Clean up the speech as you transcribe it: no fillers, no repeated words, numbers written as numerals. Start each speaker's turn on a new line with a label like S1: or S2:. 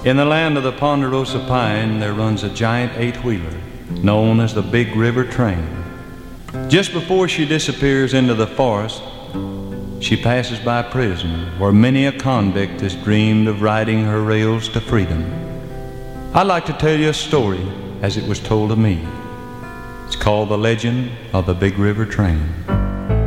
S1: In the land of the Ponderosa Pine, there runs a giant eight-wheeler known as the Big River Train. Just before she disappears into the forest, she passes by a prison where many a convict has dreamed of riding her rails to freedom. I'd like to tell you a story as it was told to me. It's called The Legend of the Big River Train.